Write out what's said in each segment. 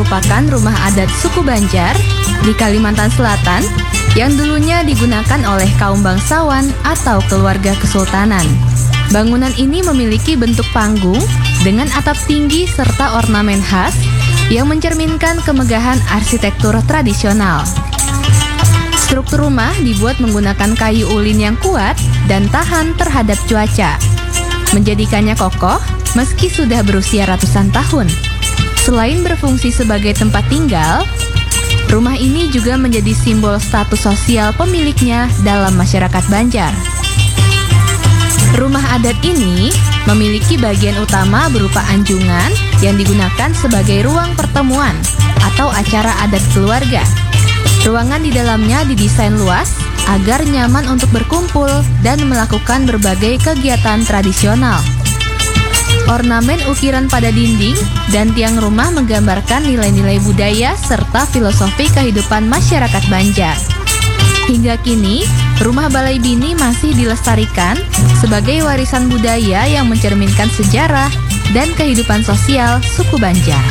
merupakan rumah adat suku Banjar di Kalimantan Selatan yang dulunya digunakan oleh kaum bangsawan atau keluarga kesultanan. Bangunan ini memiliki bentuk panggung dengan atap tinggi serta ornamen khas yang mencerminkan kemegahan arsitektur tradisional. Struktur rumah dibuat menggunakan kayu ulin yang kuat dan tahan terhadap cuaca, menjadikannya kokoh meski sudah berusia ratusan tahun. Selain berfungsi sebagai tempat tinggal, rumah ini juga menjadi simbol status sosial pemiliknya dalam masyarakat Banjar. Rumah adat ini memiliki bagian utama berupa anjungan yang digunakan sebagai ruang pertemuan atau acara adat keluarga. Ruangan di dalamnya didesain luas agar nyaman untuk berkumpul dan melakukan berbagai kegiatan tradisional. Ornamen ukiran pada dinding dan tiang rumah menggambarkan nilai-nilai budaya serta filosofi kehidupan masyarakat Banjar. Hingga kini, rumah Balai Bini masih dilestarikan sebagai warisan budaya yang mencerminkan sejarah dan kehidupan sosial suku Banjar.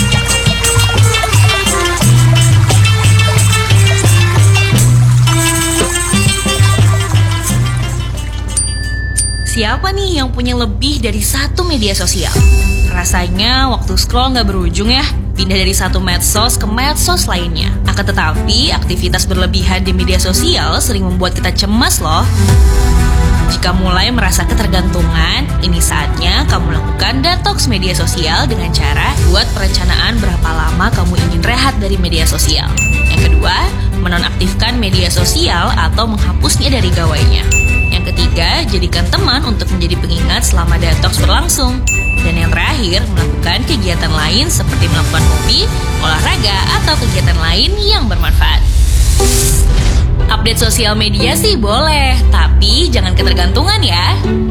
Siapa nih yang punya lebih dari satu media sosial? Rasanya waktu scroll nggak berujung ya, pindah dari satu medsos ke medsos lainnya. Akan tetapi, aktivitas berlebihan di media sosial sering membuat kita cemas loh. Jika mulai merasa ketergantungan, ini saatnya kamu lakukan detox media sosial dengan cara buat perencanaan berapa lama kamu ingin rehat dari media sosial. Yang kedua, menonaktifkan media sosial atau menghapusnya dari gawainya. Yang ketiga, jadikan teman untuk menjadi pengingat selama detox berlangsung. Dan yang terakhir, melakukan kegiatan lain seperti melakukan hobi, olahraga, atau kegiatan lain yang bermanfaat. Update sosial media sih boleh, tapi jangan ketergantungan ya.